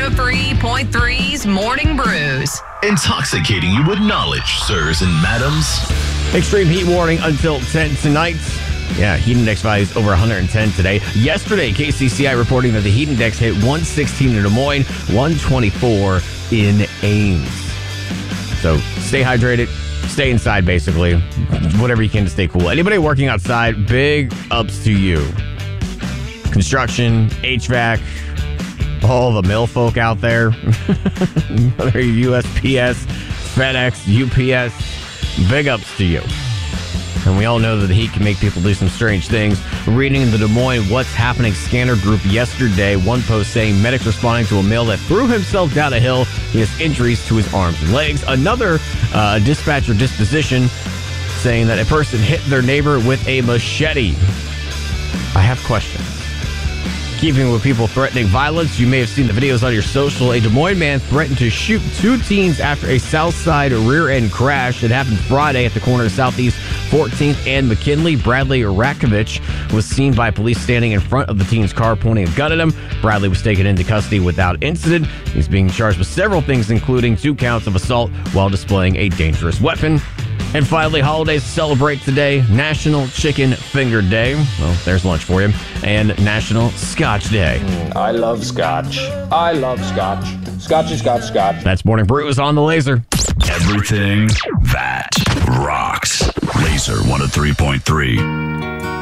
103.3's Morning Brews. Intoxicating you with knowledge, sirs and madams. Extreme heat warning until 10 tonight. Yeah, heat index values over 110 today. Yesterday, KCCI reporting that the heat index hit 116 in Des Moines, 124 in Ames. So stay hydrated, stay inside basically, whatever you can to stay cool. Anybody working outside, big ups to you. Construction, HVAC, all the mill folk out there, whether you're USPS, FedEx, UPS, big ups to you. And we all know that the heat can make people do some strange things. Reading in the Des Moines What's Happening scanner group yesterday, one post saying medics responding to a male that threw himself down a hill. He has injuries to his arms and legs. Another dispatcher disposition saying that a person hit their neighbor with a machete. I have questions. Keeping with people threatening violence, you may have seen the videos on your social. A Des Moines man threatened to shoot two teens after a Southside rear-end crash. It happened Friday at the corner of Southeast 14th and McKinley. Bradley Rakovich was seen by police standing in front of the teen's car, pointing a gun at him. Bradley was taken into custody without incident. He's being charged with several things, including 2 counts of assault while displaying a dangerous weapon. And finally, holidays to celebrate today. National Chicken Finger Day. Well, there's lunch for you. And National Scotch Day. I love scotch. I love scotch. Scotchy, scotch, scotch. That's Morning Brews on the Laser. Everything that rocks. Laser 103.3.